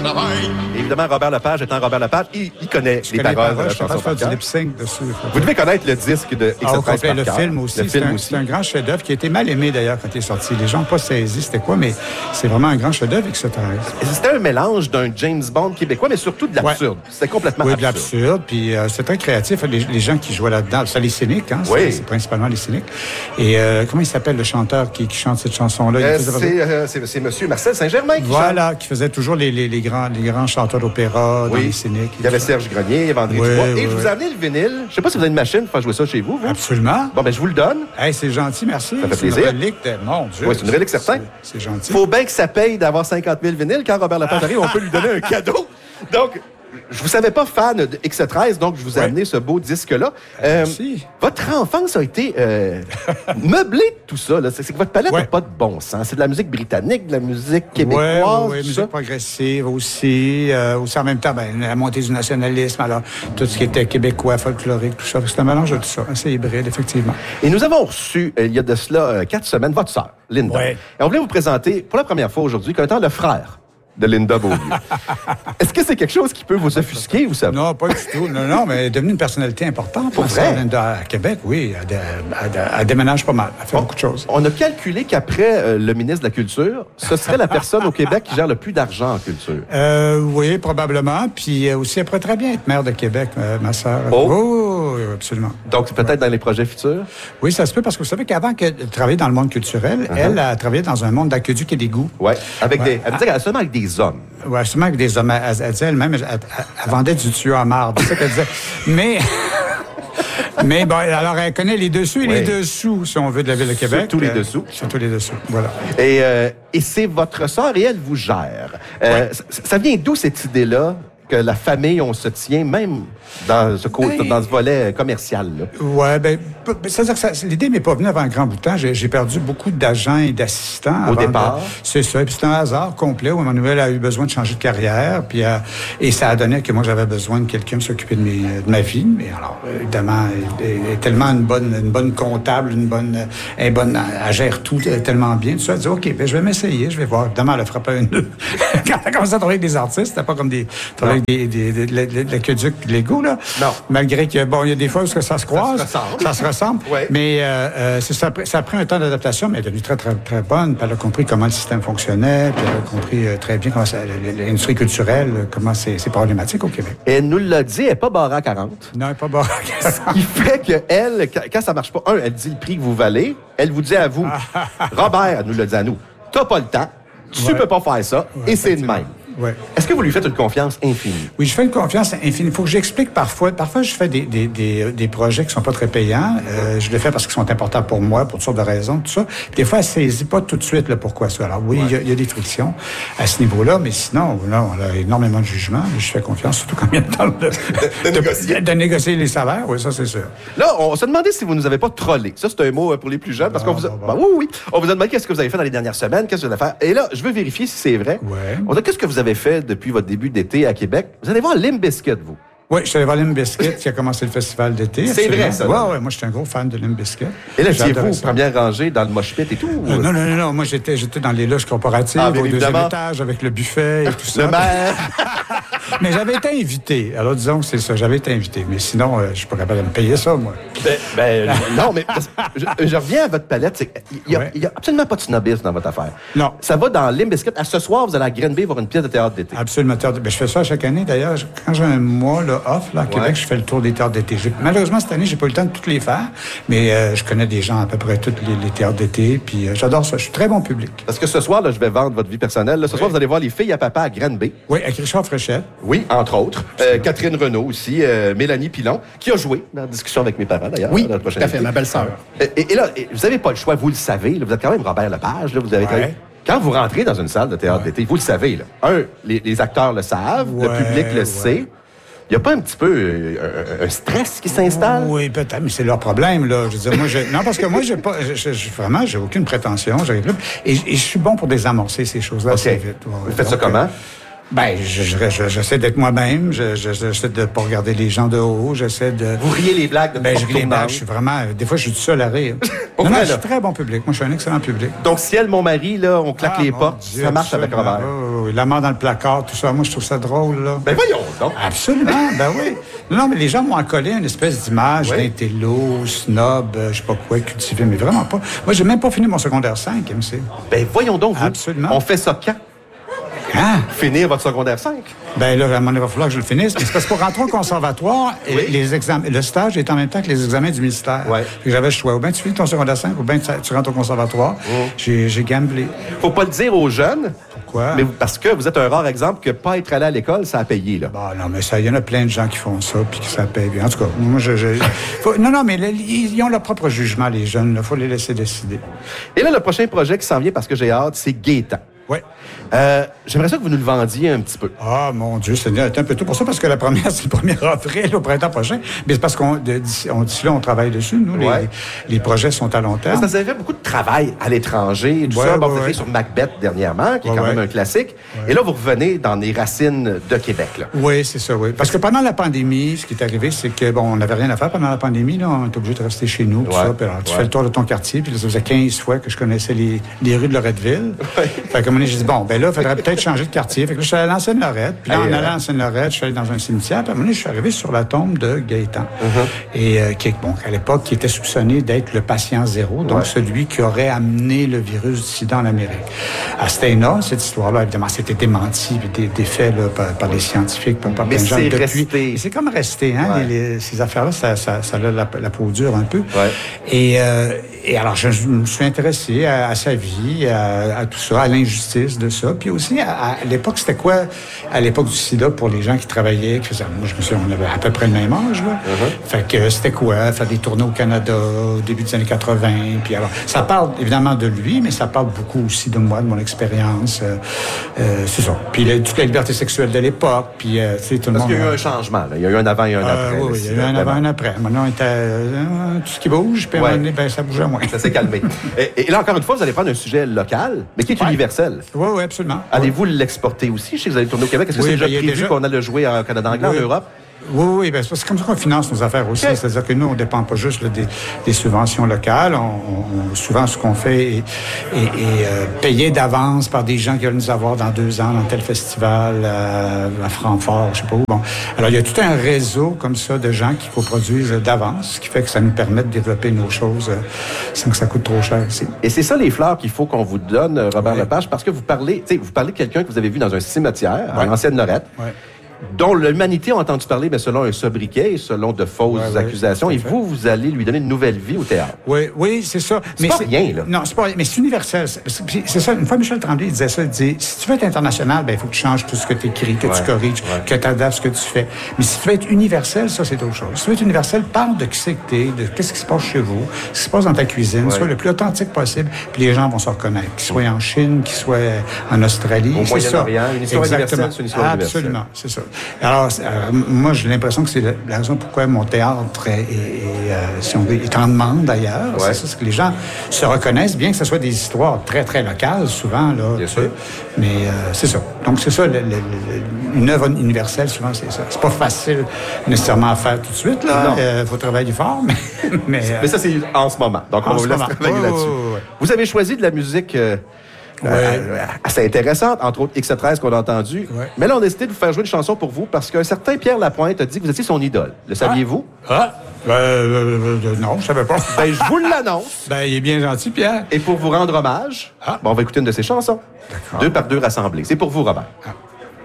travail. Évidemment, Robert Lepage étant Robert Lepage, il connaît les paroles de la chanson. Je peux faire du lip-sync dessus. Vous devez connaître le disque de X13 le film aussi. C'est un grand chef-d'œuvre qui a été mal aimé, d'ailleurs, quand il est sorti. Les gens n'ont pas saisi c'était quoi, mais c'est vraiment un grand chef-d'œuvre, X13. C'était un mélange d'un James Bond québécois, mais surtout de l'absurde. Ouais. C'était complètement absurde. Oui, de l'absurde, puis c'est très créatif. Les gens qui jouaient là-dedans, c'est les cyniques, hein? Oui. C'est principalement les cyniques. Et comment il s'appelle, le chanteur qui chante cette chanson-là? C'est monsieur Marcel Saint-Germain qui faisait toujours les grands chanteurs d'opéra dans les cyniques. Il y avait Serge Grenier, il y avait André Dubois. Et je vous ai amené le vinyle. Je ne sais pas si vous avez une machine pour faire jouer ça chez vous. Absolument. Bon, ben je vous le donne. Hey, c'est gentil, merci. Ça fait plaisir. C'est une relique mon Dieu. Oui, c'est une relique certaine. C'est gentil. Faut bien que ça paye d'avoir 50 000 vinyles. Quand Robert Lepage arrive, on peut lui donner un cadeau. Donc, je vous savais pas fan de X13, donc je vous ai amené ce beau disque-là. Merci. Votre enfance a été meublée de tout ça. Là. C'est que votre palette n'a pas de bon sens. C'est de la musique britannique, de la musique québécoise. Oui, musique progressive aussi. Aussi en même temps, la montée du nationalisme, alors tout ce qui était québécois, folklorique, tout ça. C'est un mélange de tout ça. C'est hybride, effectivement. Et nous avons reçu, il y a de cela 4 semaines, votre sœur, Linda. Ouais. Et on voulait vous présenter pour la première fois aujourd'hui comme étant le frère de Linda Beaulieu. Est-ce que c'est quelque chose qui peut vous offusquer ou ça? Non, pas du tout. Non, mais elle est devenue une personnalité importante. Pour vrai? Linda, à Québec, oui. Elle déménage pas mal. Elle fait beaucoup de choses. On a calculé qu'après le ministre de la Culture, ce serait la personne au Québec qui gère le plus d'argent en culture. Oui, probablement. Puis aussi, elle pourrait très bien être maire de Québec, ma sœur. Oh, absolument. Donc, peut-être dans les projets futurs? Oui, ça se peut, parce que vous savez qu'avant de travailler dans le monde culturel, elle a travaillé dans un monde d'aqueduc et d'égouts. Oui, elle me dit qu'elle seulement avec des hommes. Oui, seulement avec des hommes. Elle disait elle-même, elle vendait du tuyau à marde. C'est ça qu'elle disait. Mais bon, alors elle connaît les dessus et les dessous, si on veut, de la Ville de Québec. Surtout les dessous. Surtout les dessous, voilà. Et c'est votre sœur et elle vous gère. Ça vient d'où cette idée-là que la famille, on se tient, même dans ce volet commercial? Oui, c'est-à-dire que l'idée m'est pas venue avant un grand bout de temps. J'ai perdu beaucoup d'agents et d'assistants. Au départ? C'est ça. Et puis c'est un hasard complet où Emmanuel a eu besoin de changer de carrière. Puis, et ça a donné que moi, j'avais besoin de quelqu'un pour s'occuper de ma vie. Mais alors, évidemment, elle est tellement une bonne comptable, elle gère tout tellement bien. Tout ça, elle dit, OK, je vais m'essayer, je vais voir. Évidemment, elle ne fera pas une... Quand elle a commencé à travailler avec des artistes, c'était pas comme de l'aqueduc et de l'égout, là. Non. Malgré que, il y a des fois où ça se croise. Ça se ressemble. Ouais. Mais ça a pris un temps d'adaptation, mais elle est devenue très, très, très bonne. Puis elle a compris comment le système fonctionnait. Puis elle a compris très bien comment l'industrie culturelle, comment c'est problématique au Québec. Et elle nous l'a dit, elle n'est pas barrée à 40. Non, elle n'est pas barrée à 40. Ce qui fait qu'elle, quand ça marche pas, elle dit le prix que vous valez. Elle vous dit à vous, Robert, elle nous l'a dit à nous, t'as pas le temps, tu peux pas faire ça, et c'est de même. Ouais. Est-ce que vous lui faites une confiance infinie? Oui, je fais une confiance infinie. Il faut que j'explique parfois. Parfois, je fais des projets qui sont pas très payants. Je le fais parce qu'ils sont importants pour moi, pour toutes sortes de raisons, tout ça. Puis des fois, elle saisit pas tout de suite le pourquoi ça. Alors oui, il y a des frictions à ce niveau-là, mais sinon, là, on a énormément de jugement. Je fais confiance, surtout quand il y a le temps de négocier les salaires. Oui, ça, c'est sûr. Là, on se demandait si vous nous avez pas trollé. Ça, c'est un mot pour les plus jeunes, parce qu'on vous a... oui. On vous a demandé qu'est-ce que vous avez fait dans les dernières semaines, qu'est-ce que vous allez faire. Et là, je veux vérifier si c'est vrai. Ouais. On a qu'est-ce que vous avez fait depuis votre début d'été à Québec? Vous allez voir Limp Bizkit, vous. Oui, je suis allé voir Limp Bizkit qui a commencé le festival d'été. C'est vrai, ça? Oui, moi, j'étais un gros fan de Limp Bizkit. Et là, étiez-vous première rangée dans le mosh pit et tout? Non. Moi, j'étais dans les loges corporatives, au deuxième étage, avec le buffet et tout ça. Le maire! Mais j'avais été invité. Alors, disons que c'est ça, j'avais été invité. Mais sinon, je suis pas capable de me payer ça, moi. Non, mais je reviens à votre palette. Il n'y a absolument pas de snobisme dans votre affaire. Non. Ça va dans Limp Bizkit. À ce soir, vous allez à Granby voir une pièce de théâtre d'été. Absolument. Je fais ça chaque année, d'ailleurs. Quand j'ai un mois off là, à Québec, je fais le tour des théâtres d'été. Malheureusement, cette année, j'ai pas eu le temps de toutes les faire, mais je connais des gens à peu près tous les théâtres d'été, puis j'adore ça. Je suis très bon public. Parce que ce soir, là, je vais vendre votre vie personnelle. Là, ce soir, vous allez voir Les filles à papa à Granby. Oui, avec Richard Fréchette. Oui, entre autres. Catherine Renaud aussi, Mélanie Pilon, qui a joué dans la discussion avec mes parents, d'ailleurs. Oui, tout à fait, ma belle-sœur. Et là, vous n'avez pas le choix, vous le savez. Là, vous êtes quand même Robert Lepage. Là, vous avez Quand vous rentrez dans une salle de théâtre d'été, vous le savez. Là. Les acteurs le savent, le public le sait. Il n'y a pas un petit peu un stress qui s'installe? Oui, peut-être, mais c'est leur problème, là. Je veux dire, non, parce que moi, vraiment, j'ai aucune prétention. Et je suis bon pour désamorcer ces choses-là assez vite. Vous faites ça comment? Ben, j'essaie d'être moi-même. J'essaie de pas regarder les gens de haut. J'essaie de... Vous riez les blagues de Ben, je ris les blagues. Je suis vraiment... Des fois, je suis tout seul à rire. Non, je suis très bon public. Moi, je suis un excellent public. Donc, Ciel, mon mari, là, on claque les portes, Dieu, ça marche avec Robert. Oui, la mort dans le placard, tout ça. Moi, je trouve ça drôle, là. Ben, voyons donc. Absolument, ben oui. Non, mais les gens m'ont accolé une espèce d'image d'intello, snob, je sais pas quoi, cultivé, mais vraiment pas. Moi, j'ai même pas fini mon secondaire 5, MC. Ben, voyons donc, vous. Absolument. On fait ça quand? Hein? Finir votre secondaire 5? Ben là, à un moment donné, il va falloir que je le finisse. Mais c'est parce que pour rentrer au conservatoire, le stage est en même temps que les examens du ministère. Ouais. J'avais le choix. Ou bien tu finis ton secondaire 5, ou bien tu rentres au conservatoire. J'ai gamblé. Faut pas le dire aux jeunes. Pourquoi? Mais parce que vous êtes un rare exemple que pas être allé à l'école, ça a payé, là. Bon, non, mais ça, il y en a plein de gens qui font ça, puis que ça paye bien. En tout cas, moi, non, mais ils ont leur propre jugement, les jeunes. Il faut les laisser décider. Et là, le prochain projet qui s'en vient, parce que j'ai hâte, c'est Gaétan. Oui. J'aimerais ça que vous nous le vendiez un petit peu. Ah, mon Dieu, Seigneur, c'est un peu tôt pour ça, parce que la première, c'est le 1er avril, au printemps prochain. Mais c'est parce d'ici là, on travaille dessus. Nous, les projets sont à long terme. Parce que vous avez fait beaucoup de travail à l'étranger, tout ça. Bon, vous avez fait sur Macbeth dernièrement, qui est quand même un classique. Ouais. Et là, vous revenez dans les racines de Québec, là. Oui, c'est ça, oui. Parce que pendant la pandémie, ce qui est arrivé, c'est que, bon, on n'avait rien à faire pendant la pandémie, là. On était obligé de rester chez nous, tout ça. Puis alors, tu fais le tour de ton quartier, puis là, ça faisait 15 fois que je connaissais les rues de Loretteville. Fait que, j'ai dit, bon, ben là, il faudrait peut-être changer de quartier. Fait que là, je suis allé à l'Ancienne-Lorette. Puis là, en allant à l'Ancienne-Lorette, je suis allé dans un cimetière. Puis à un moment donné, je suis arrivé sur la tombe de Gaétan. Et à l'époque, qui était soupçonné d'être le patient zéro, donc celui qui aurait amené le virus du sida en Amérique. C'était énorme, cette histoire-là. Évidemment, c'était démenti, puis défait là, par les scientifiques, par plein de gens. Mais c'est resté. C'est comme resté, hein? Ces affaires-là, ça a la peau dure un peu. Ouais. Et alors, je me suis intéressé à sa vie, à tout ça, à l'injustice de ça. Puis aussi, à l'époque, c'était quoi, à l'époque du sida, pour les gens qui travaillaient, qui faisaient, moi, je me souviens, on avait à peu près le même âge, là. Fait que c'était quoi, faire des tournées au Canada au début des années 80. Puis alors, ça parle évidemment de lui, mais ça parle beaucoup aussi de moi, de mon expérience. C'est ça. Puis toute la liberté sexuelle de l'époque, puis tu sais, tout le monde... Parce qu'il y a eu un changement, là. Il y a eu un avant et un après. Oui, il y a eu un avant et un après. Maintenant, on était tout ce qui bouge, puis à un moment donné, ben, ça bougeait moins. Ça s'est calmé. Et là, encore une fois, vous allez prendre un sujet local, mais qui est universel. Oui, absolument. Allez-vous l'exporter aussi? Je sais que vous allez tourner au Québec. Est-ce que c'est déjà prévu qu'on a le jouer en Canada anglais, en Europe? Oui, ben c'est comme ça qu'on finance nos affaires aussi. Okay. C'est-à-dire que nous, on ne dépend pas juste là, des subventions locales. Souvent, ce qu'on fait est payé d'avance par des gens qui veulent nous avoir dans 2 ans dans tel festival à Francfort, je sais pas où. Bon. Alors, il y a tout un réseau comme ça de gens qui coproduisent d'avance, ce qui fait que ça nous permet de développer nos choses sans que ça coûte trop cher aussi. Et c'est ça les fleurs qu'il faut qu'on vous donne, Robert Lepage, parce que vous parlez de quelqu'un que vous avez vu dans un cimetière, à Ancienne-Lorette. Dont l'humanité a entendu parler, mais selon un sobriquet et selon de fausses accusations. Et vous allez lui donner une nouvelle vie au théâtre. Oui, c'est ça. C'est pas rien, là. Non, c'est pas rien, mais c'est universel. C'est ça. Une fois, Michel Tremblay, il disait ça. Il disait, si tu veux être international, ben il faut que tu changes tout ce que tu écris, que tu corriges, que tu adaptes ce que tu fais. Mais si tu veux être universel, ça, c'est autre chose. Si tu veux être universel, parle de qui c'est que t'es, de qu'est-ce qui se passe chez vous, ce qui se passe dans ta cuisine, sois le plus authentique possible, puis les gens vont se reconnaître. Qu'ils soient en Chine, qu'ils soient en Australie. Au Moyen-Orient, une histoire universelle, c'est une histoire universelle. Absolument, c'est ça. Alors, moi, j'ai l'impression que c'est la raison pourquoi mon théâtre est en demande ailleurs. C'est ça, c'est que les gens se reconnaissent, bien que ce soit des histoires très, très locales, souvent. Là, bien sûr. Mais c'est ça. Donc, c'est ça, une œuvre universelle, souvent, c'est ça. C'est pas facile nécessairement à faire tout de suite. Il faut travailler fort, mais ça, c'est en ce moment. Donc, on vous laisse travailler là-dessus. Vous avez choisi de la musique... assez intéressante, entre autres X13 qu'on a entendu. Mais là, on a décidé de vous faire jouer une chanson pour vous parce qu'un certain Pierre Lapointe a dit que vous étiez son idole. Le saviez-vous? Non, je savais pas. Ben, je vous l'annonce. Ben, il est bien gentil, Pierre. Et pour vous rendre hommage, on va écouter une de ses chansons. 2 par 2 rassemblées. C'est pour vous, Robert.